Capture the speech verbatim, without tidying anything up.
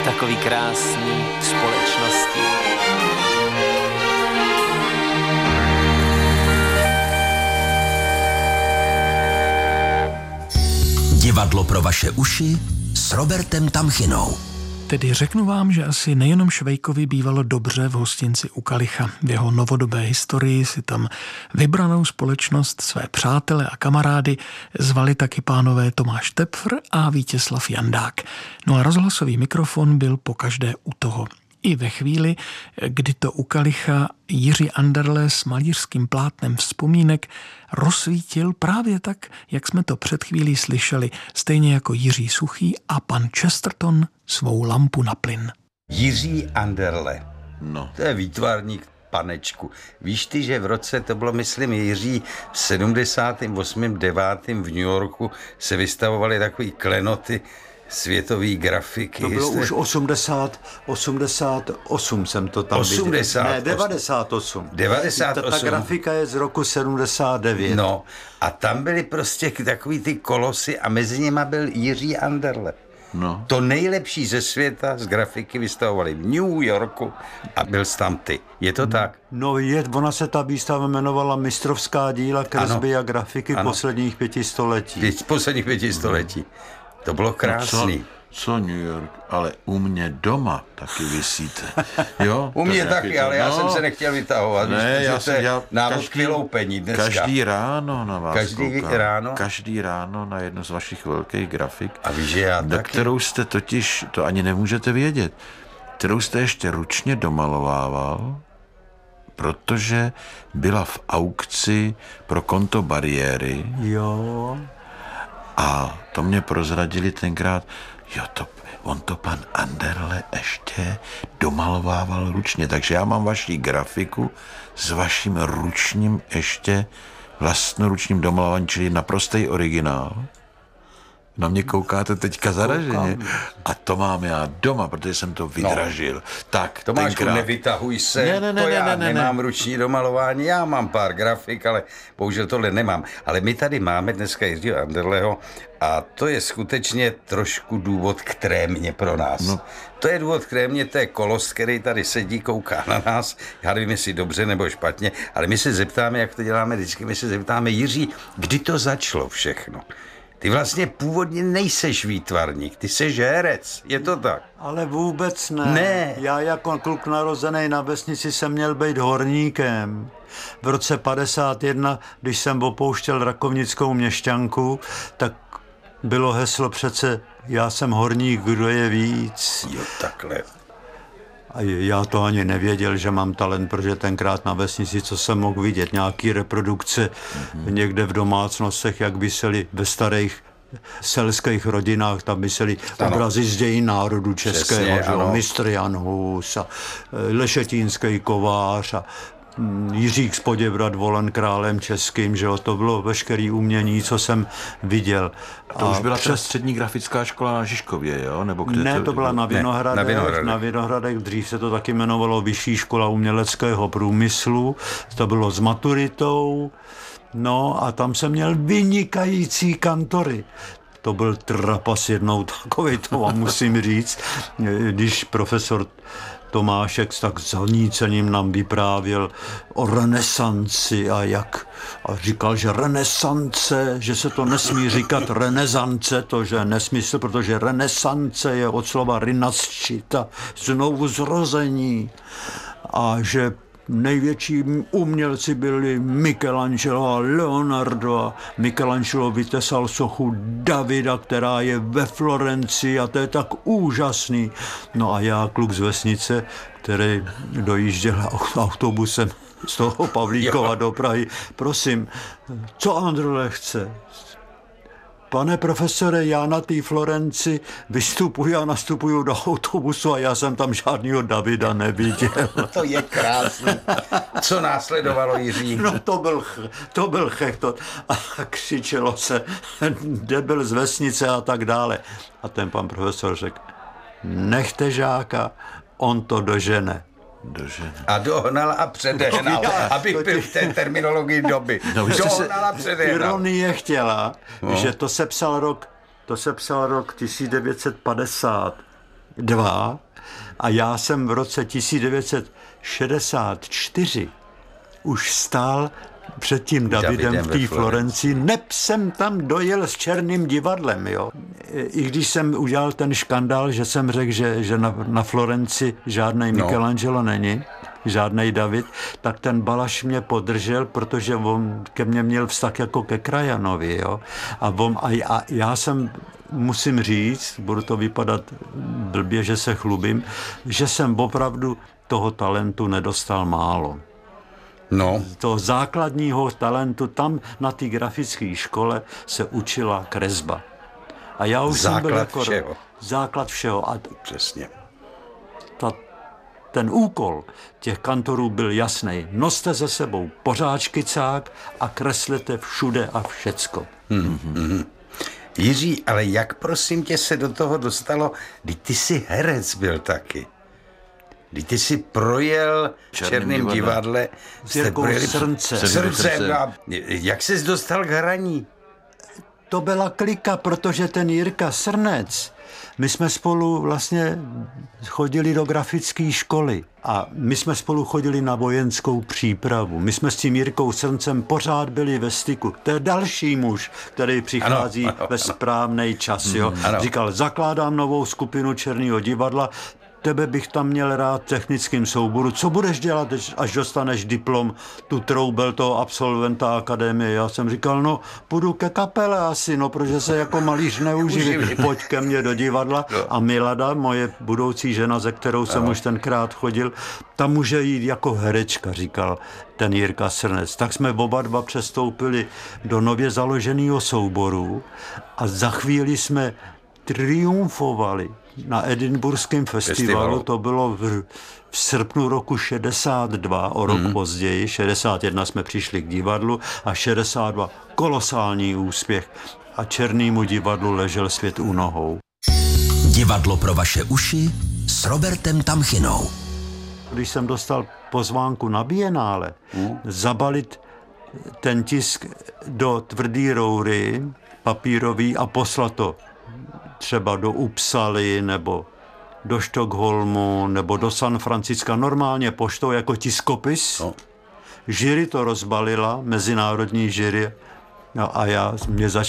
v takový krásný společnosti. Divadlo pro vaše uši s Robertem Tamchinou. Tedy řeknu vám, že asi nejenom Švejkovi bývalo dobře v hostinci u Kalicha. V jeho novodobé historii si tam vybranou společnost, své přátele a kamarády zvali taky pánové Tomáš Tepfr a Vítězslav Jandák. No a rozhlasový mikrofon byl pokaždé u toho. I ve chvíli, kdy to u Kalicha Jiří Anderle s malířským plátnem vzpomínek rozsvítil právě tak, jak jsme to před chvílí slyšeli, stejně jako Jiří Suchý a pan Chesterton svou lampu na plyn. Jiří Anderle, no. To je výtvarník panečku. Víš ty, že v roce, to bylo myslím Jiří, v sedmdesátém osmém devátém v New Yorku se vystavovaly takový klenoty světový grafiky. To bylo už osmdesát, osmdesát osm jsem to tam osmdesát viděl. Ne, devadesát osm. devadesát osm. Ta, ta grafika je z roku sedmdesát devět. No, a tam byly prostě takový ty kolosy a mezi nimi byl Jiří Anderle. No. To nejlepší ze světa z grafiky vystavovali v New Yorku a byl jsi tam ty. Je to tak? No je, ona se ta výstava jmenovala Mistrovská díla kresby a grafiky ano. posledních pěti století. Pět, posledních pěti století. No. To bylo krásný. No co, co New York, ale u mě doma taky visíte. Jo? U mě taky, to, ale já no, jsem se nechtěl vytahovat. Ne, víš, já jsem, já, návod každý, k vyloupení dneska. Každý ráno na vás Každý koukám. ráno? Každý ráno na jednu z vašich velkých grafik. A víš, že já do taky. Kterou jste totiž, to ani nemůžete vědět, kterou jste ještě ručně domalovával, protože byla v aukci pro konto Bariéry. Jo. A to mě prozradili tenkrát, jo, to, on to pan Anderle ještě domalovával ručně, takže já mám vaši grafiku s vaším ručním ještě vlastnoručním domalováním, čili naprostý originál. Na mě koukáte teďka zaraženě. A to mám já doma, protože jsem to vydražil. No. Tak, Tomášku, tenkrát... nevytahuj se, ne, ne, ne, to já ne, ne, nemám ne. ruční domalování, já mám pár grafik, ale bohužel tohle nemám. Ale my tady máme dneska Jiřího Anderleho a to je skutečně trošku důvod k trémě pro nás. No. To je důvod k trémě, to je kolos, který tady sedí, kouká na nás. Já nevím, jestli dobře nebo špatně, ale my se zeptáme, jak to děláme vždycky, my se zeptáme, Jiří, kdy to začalo všechno? Ty vlastně původně nejseš výtvarník, ty seš herec, je to tak? Ale vůbec ne. Ne. Já jako kluk narozený na vesnici jsem měl být horníkem. V roce padesát jedna, když jsem opouštěl rakovnickou měšťanku, tak bylo heslo přece já jsem horník, kdo je víc. Jo, takhle. A já to ani nevěděl, že mám talent, protože tenkrát na vesnici, co jsem mohl vidět, nějaký reprodukce mm-hmm. někde v domácnostech, jak visely ve starých selských rodinách, tam visely obrazy z dějin národu českého, mistr Jan Hus a Lešetínský kovář a Jiřík z Poděbrad volen králem českým, že jo, to bylo veškerý umění, co jsem viděl. A to a už byla přes... ta střední grafická škola na Žižkově, jo? Nebo kde ne, to, to byla na Vinohradech, na Vinohradech. Na Vinohradech, dřív se to taky jmenovalo Vyšší škola uměleckého průmyslu, to bylo s maturitou, no a tam jsem měl vynikající kantory. To byl trapas jednou takovej, to vám musím říct, když profesor Tomášek tak zanícením nám vyprávěl o renesanci a jak a říkal, že renesance, že se to nesmí říkat renesance, to že je nesmysl, protože renesance je od slova rinascita, znovu zrození a že největší umělci byli Michelangelo a Leonardo a Michelangelo vytesal sochu Davida, která je ve Florencii a to je tak úžasný. No a já, kluk z vesnice, který dojížděl autobusem z toho Pavlíkova jo. do Prahy, prosím, co Anderle chce? Pane profesore, já na té Florenci vystupuji a nastupuju do autobusu a já jsem tam žádnýho Davida neviděl. To je krásné. Co následovalo, Jiří? No to byl, to byl chechtot a křičelo se debil z vesnice a tak dále. A ten pan profesor řekl, nechte žáka, on to dožene. Dožene. A dohnal a předehnal, no, abych byl v té terminologii doby. No, dohnal a předehnal. Ironie chtěla, no. že to se psal rok, to se psal rok tisíc devět set padesát. dva a já jsem v roce tisíc devět set šedesát čtyři už stál před tím Davidem, Davidem v té Florencii. Neb jsem tam dojel s Černým divadlem, jo. I když jsem udělal ten škandál, že jsem řekl, že, že na, na Florenci žádnej no. Michelangelo není, žádnej David, tak ten Balaš mě podržel, protože on ke mně měl vztah jako ke krajanovi, jo. A, on, a, a já jsem, musím říct, budu to vypadat blbě, že se chlubím, že jsem opravdu toho talentu nedostal málo. No. Toho základního talentu, tam na té grafické škole se učila kresba. A já už základ jsem byl jako všeho. Základ všeho. A přesně. Ta, ten úkol těch kantorů byl jasný. Noste ze sebou pořád škicák a kreslete všude a všecko. Hmm, hmm. Jiří, ale jak prosím tě se do toho dostalo, když ty jsi herec byl taky? Když ty jsi projel v Černém divadle, s Jirkou Srncem. Srncem. Jak jsi dostal k hraní? To byla klika, protože ten Jirka Srnec, my jsme spolu vlastně chodili do grafické školy a my jsme spolu chodili na vojenskou přípravu. My jsme s tím Jirkou Srncem pořád byli ve styku. To je další muž, který přichází ano, ano, ve správnej čas. Jo? Ano. Říkal, zakládám novou skupinu Černého divadla, tebe bych tam měl rád v technickém souboru. Co budeš dělat, až dostaneš diplom, tu troubel toho absolventa akademie? Já jsem říkal, no, půjdu ke kapele asi, no, protože se jako malíř neuživí. Pojď ke mně do divadla. A Milada, moje budoucí žena, ze kterou jsem už tenkrát chodil, ta může jít jako herečka, říkal ten Jirka Srnec. Tak jsme oba dva přestoupili do nově založeného souboru a za chvíli jsme triumfovali na Edinburghském festivalu, festivalu. To bylo v, v srpnu roku šedesát dva, o rok mm. později, šedesát jedna jsme přišli k divadlu a šedesát dva kolosální úspěch a Černému divadlu ležel svět u nohou. Divadlo pro vaše uši s Robertem Tamchynou. Když jsem dostal pozvánku na Bienále, mm. zabalit ten tisk do tvrdý roury papírový a poslat to třeba do Uppsaly nebo do Stockholmu nebo do San Franciska, normálně poštou jako tiskopis. No. Jury to rozbalila, mezinárodní jury, no a já mě začal